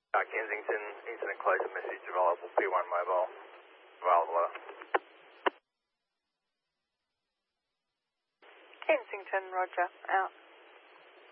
Kensington, incident closure message available, P1 mobile, available. Kensington, roger, out.